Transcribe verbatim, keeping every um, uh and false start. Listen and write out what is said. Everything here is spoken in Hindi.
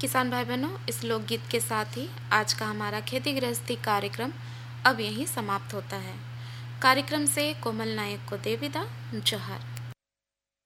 किसान भाई बहनों, इस लोकगीत के साथ ही आज का हमारा खेती गृहस्थी कार्यक्रम अब यहीं समाप्त होता है। कार्यक्रम से कोमल नायक को दे विदा। जोहार।